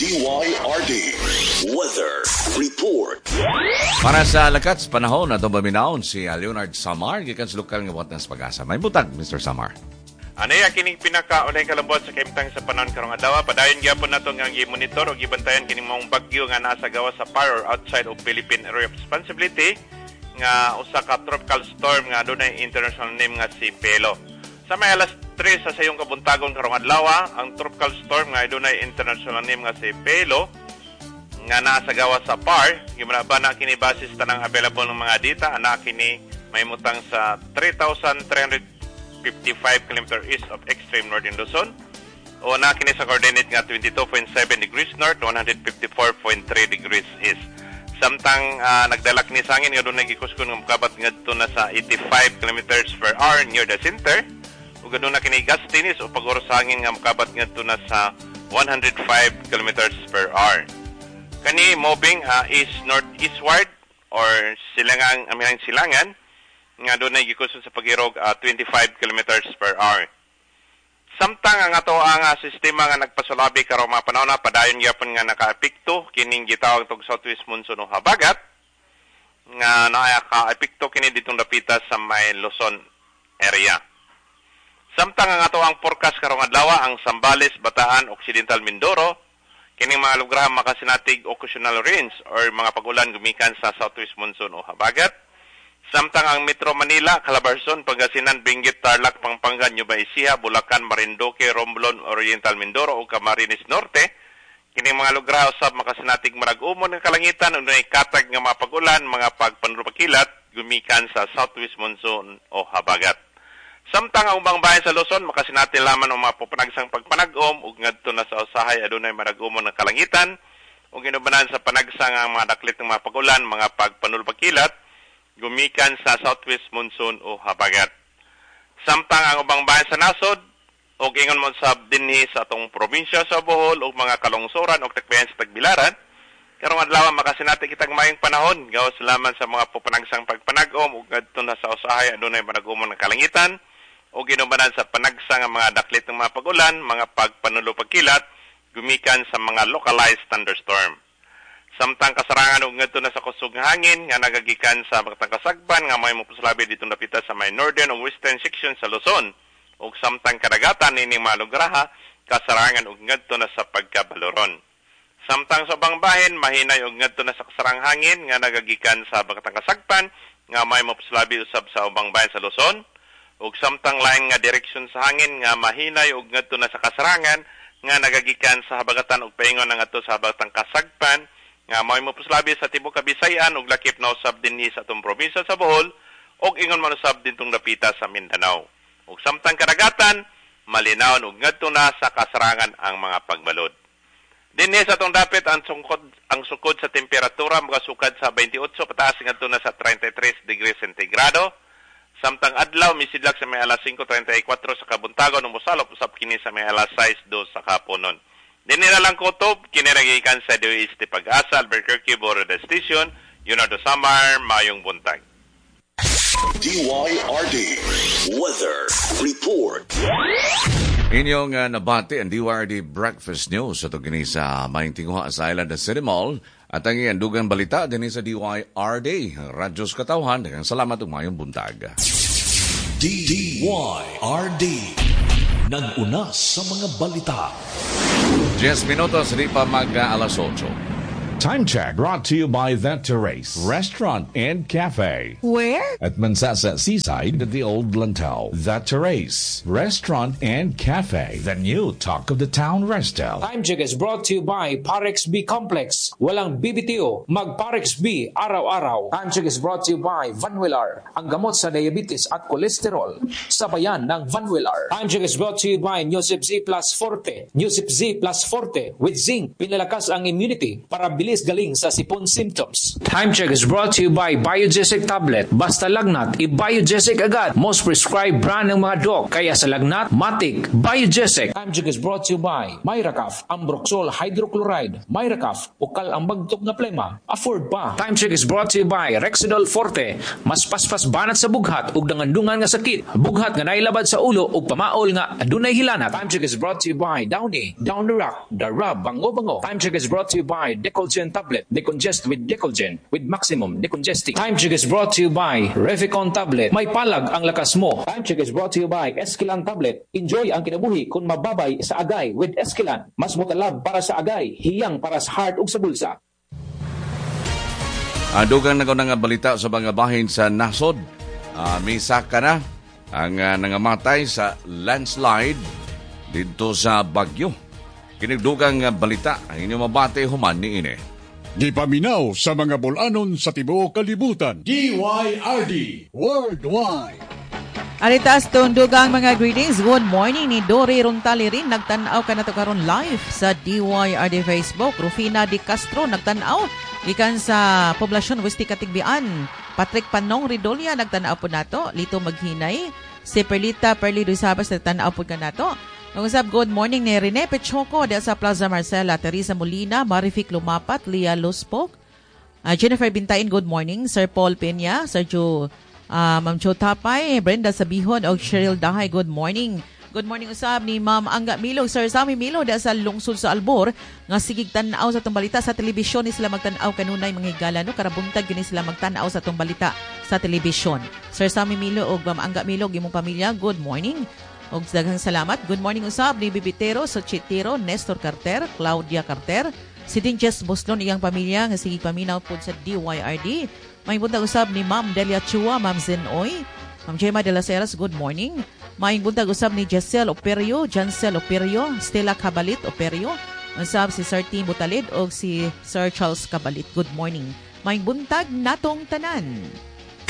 DYRD Weather Report. Para sa lakat sa panahon na itong baminaon si Leonard Samar, gikan sa lokal nga buhat ng pag-asa. May butag, Mr. Samar. Anay kining pinaka-unay kalambot sa kaimtang sa panahon karong adlaw. Padayon gyapon nato nga gi-monitor o gibantayan kining mga bagyo nga nasa gawa sa par or outside of Philippine Area of Responsibility nga usa ka tropical storm nga adunay international name nga si Pelo. Sa may alas 3 sa sayong kabuntagon karong adlaw, ang tropical storm nga adunay international name nga si Pelo nga nasa gawa sa par, gimanabana kini basis tanang available ng mga data, ana kini may mutang sa 3,355 km east of extreme northern Luzon o na kini sa coordinate nga 22.7 degrees north, 154.3 degrees east. Samtang nagdala kini sa hangin nga doon nagikuskon ng makabat ngadto na sa 85 km per hour near the center ug doon na kini gustinis o pag-oros sa hangin nga makabat ngadto na sa 105 km per hour. Kani moving east northeastward or silangang aminang silangan nga doon ay gikuson sa pagirog 25 km per hour. Samtang ang ato ang sistema nga nagpasulabi karong mga panahon na padayon gyapon nga naka-epekto kining gitawag tog southwest monsoon o habagat nga naka-epekto kini ditong dapita sa may Luzon area. Samtang ang ato ang forecast karong adlaw ang Zambales, Bataan, Occidental Mindoro kining mga lugar makasinatig occasional rains or mga pag-ulan gumikan sa southwest monsoon o habagat. Samtang ang Metro Manila, Calabarzon, Pangasinan, Benguet, Tarlac, Pampanga, Nueva Ecija, Bulacan, Marinduque, Romblon, Oriental Mindoro o Camarines Norte, kining mga lugar usab makasinatig marag-umon ng kalangitan ug nay katag nga mga pag-ulan, mga pagpanrupakilat gumikan sa southwest monsoon o habagat. Samtang ang ubang bahin sa Luzon makasinati lamang ang mga pupanagsang pagpanag-om ug ngadto na sa usahay adunay marag-umon ng kalangitan ug ginubanan sa panagsang ang mga daklit ng mga pag-ulan, mga pagpanulpakilat gumikan sa southwest monsoon o habagat. Samtang ang ubang bahin sa nasod o ingon mo sa dinhi sa atong probinsya sa Bohol o mga kalungsoran o takbayan sa Tagbilaran, karong adlaw makasinati kitang mayong panahon gawas lamang sa mga pupanagsang pagpanag-om ug ngadto na sa usahay adunay marag-umon ng kalangitan o ginubanan sa panagsang ang mga daklit ng mga pag-ulan, mga pagpanulupagkilat gumikan sa mga localized thunderstorm. Samtang kasarangan ug ngadto na sa kusog nga hangin nga nagagikan sa Batang Kasagban nga may mopuslabi ditong napita sa may northern ug western section sa Luzon ug samtang kadagatan nining mga lugar kasarangan ug ngadto na sa pagkabaloron. Samtang sa ubang bahin mahinay ug ngadto na sa kasarang hangin nga nagagikan sa Batang Kasagban nga may mopuslabi usab sa ubang bahin sa Luzon ug samtang lain nga direksyon sa hangin nga mahinay ug ngadto na sa kasarangan nga nagagikan sa habagatan ug paingon ngadto sa Batang Kasagban nga may mopuslabi sa tibuok Kabisayan ug lakip na usab dinhi sa atong probinsya sa Bohol ug ingon man usab dintong dapita sa Mindanao. Ug samtang kadagatan malinawon ug ngadto na sa kasarangan ang mga pagbalod. Dinhi sa atong dapit ang sukod sa temperatura magasukad sa 28 pataas ngadto na sa 33 degrees centigrado. Samtang adlaw misidlak sa may alas 5:34 sa kabuntagon ug mosalop usab kini sa may alas 6:02 sa kaponon. Dinhi na lang kutob kiniragikan sa DOST Pag-asa, Albuquerque, Border Station, Leonardo Samar, mayong buntag. DYRD Weather Report. Inyong nabati ang DYRD Breakfast News sa tugini sa Mayong Tinguha sa Island City Mall at ang iyandugang balita din sa DYRD Radyos Katawhan. Daghang salamat ug mayong buntag. DYRD Nag-una sa mga balita. 10 minutos, di pa mag-alas 8. Time check brought to you by The Terrace Restaurant and Cafe. Where? At Mansasa Seaside, the Old Lantau. The Terrace Restaurant and Cafe. The new talk of the town resto. Time check is brought to you by Parex B Complex. Walang BBTO, mag Parex B araw-araw. Time check is brought to you by Vanwillar. Ang gamot sa diabetes at kolesterol. Sabayan ng Vanwillar. Time check is brought to you by Newsip Z Plus Forte. Newsip Z Plus Forte with zinc. Pinalakas ang immunity para bilis Bilis galing sa sipon symptoms. Time check is brought to you by Biogesic Tablet. Basta lagnat, i-Biogesic agad. Most prescribed brand ng mga doc. Kaya sa lagnat, matik, Biogesic. Time check is brought to you by Myracaf, Ambroxol Hydrochloride. Myracaf, ukal ang bagtok nga plema. Afford pa. Time check is brought to you by Rexidol Forte. Mas paspas banat sa bughat ug dangandungan nga sakit. Bughat nga nailabad sa ulo ug pamaol nga adunay hilana. Time check is brought to you by Downy, Down the Rock, The Rub, Bango. Time check is brought to you by Decolgen Tablet. Decongest with Decolgen with maximum decongesting. Time check is brought to you by Reficon Tablet. May palag ang lakas mo. Time check is brought to you by Esquilan Tablet. Enjoy ang kinabuhi kung mababay sa agay with Esquilan. Mas mutalab para sa agay, hiyang para sa heart ug sa bulsa. Dugang nagaw nga balita sa mga bahin sa nasod. May saka na ang nangamatay sa landslide dito sa Baguio. Kinigdugang balita ang inyong mabate human ni Ine. Gipaminaw sa mga bulanon sa tibuok kalibutan. DYRD Worldwide. Aritas tundugang mga greetings. Good morning ni Dory Rontali rin. Nagtanaw ka na to karon live sa DYRD Facebook. Rufina Di Castro nagtanaw. Gikan sa Poblasyon Westi Katigbian. Patrick Panong Ridolia nagtanaw po nato. Lito Maghinay. Si Perlita Perli Duisabas nagtanaw po ka nato. Nag-usap, good morning ni Rene Pechoco de sa Plaza Marcela, Teresa Molina, Marific Lumapat, Lia Luspok, Jennifer Bintain, good morning, Sir Paul Peña, Sir Joe, Ma'am Joe Tapay, Brenda Sabihon, o Cheryl Dahay, good morning. Good morning usab ni Ma'am Angga Milo, Sir Sammy Milo de sa lungsod sa Albor, nga sigig tanaw sa itong balita sa telebisyon ni sila magtanaw kanunay mga higala, no? Karabuntag yun sila magtanaw sa itong balita sa telebisyon. Sir Sammy Milo o Ma'am Angga Milo, imong pamilya, good morning. Og daghang salamat. Good morning usab ni Bibitero, Sochitero, Nestor Carter, Claudia Carter, si Dinjes Boslon iyang pamilya nga sige paminaw pod sa DYRD. May buntag usab ni Ma'am Delia Chua, Ma'am Zenoy, Ma'am Gemma de las Heras, good morning. May buntag usab ni Giselle Operio, Jancel Operio, Stella Cabalit Operio, usab si Sir Tim Butalid og si Sir Charles Cabalit. Good morning. May buntag natong tanan.